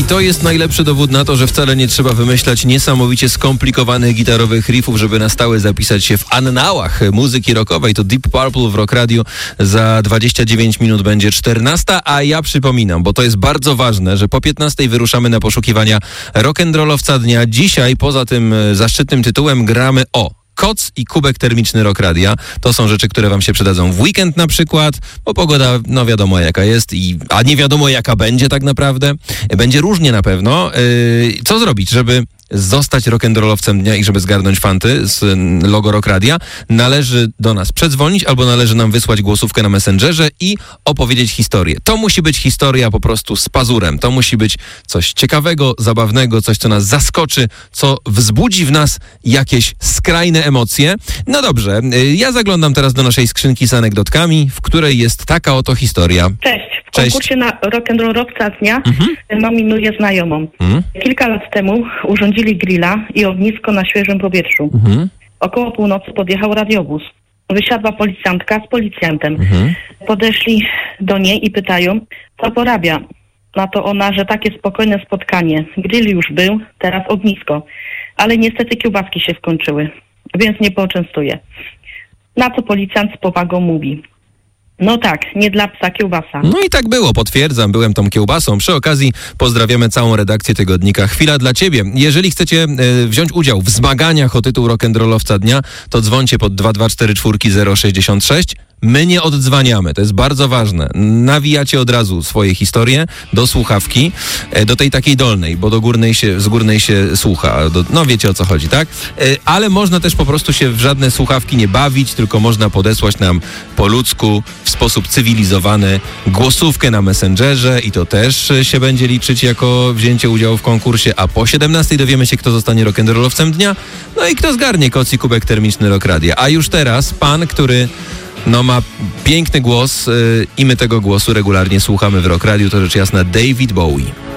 to jest najlepszy dowód na to, że wcale nie trzeba wymyślać niesamowicie skomplikowanych gitarowych riffów, żeby na stałe zapisać się w annałach muzyki rockowej. To Deep Purple w Rock Radio. Za 29 minut będzie 14, a ja przypominam, bo to jest bardzo ważne, że po 15 wyruszamy na poszukiwania rock'n'rollowca dnia. Dzisiaj poza tym zaszczytnym tytułem gramy o koc i kubek termiczny Rock Radia. To są rzeczy, które wam się przydadzą w weekend na przykład, bo pogoda, no wiadomo jaka jest, a nie wiadomo jaka będzie tak naprawdę. Będzie różnie na pewno. Co zrobić, żeby zostać rock'n'rollowcem dnia i żeby zgarnąć fanty z logo Rock Radia? Należy do nas przedzwonić albo należy nam wysłać głosówkę na Messengerze i opowiedzieć historię. To musi być historia po prostu z pazurem. To musi być coś ciekawego, zabawnego, coś, co nas zaskoczy, co wzbudzi w nas jakieś skrajne emocje. No dobrze, ja zaglądam teraz do naszej skrzynki z anegdotkami, w której jest taka oto historia. Cześć. W konkursie na rock'n'rollowca dnia nominuję znajomą. Kilka lat temu urządzili grilla i ognisko na świeżym powietrzu. Około północy podjechał radiowóz. Wysiadła policjantka z policjantem. Podeszli do niej i pytają, co porabia. Na to ona, że takie spokojne spotkanie. Grill już był, teraz ognisko. Ale niestety kiełbaski się skończyły, więc nie poczęstuję. Na co policjant z powagą mówi, no tak, nie dla psa kiełbasa. No i tak było, potwierdzam, byłem tą kiełbasą. Przy okazji pozdrawiamy całą redakcję tygodnika. Chwila dla ciebie. Jeżeli chcecie wziąć udział w zmaganiach o tytuł rock'n'rollowca dnia, to dzwońcie pod 2244 066. My nie oddzwaniamy, to jest bardzo ważne. Nawijacie od razu swoje historie do słuchawki, do tej takiej dolnej, bo z górnej się słucha. No wiecie o co chodzi, tak? Ale można też po prostu się w żadne słuchawki nie bawić, tylko można podesłać nam po ludzku, w sposób cywilizowany, głosówkę na Messengerze i to też się będzie liczyć jako wzięcie udziału w konkursie, a po 17 dowiemy się, kto zostanie rock'n'rollowcem dnia, no i kto zgarnie koc i kubek termiczny Rock Radia. A już teraz pan, który ma piękny głos i my tego głosu regularnie słuchamy w Rock Radiu, to rzecz jasna David Bowie.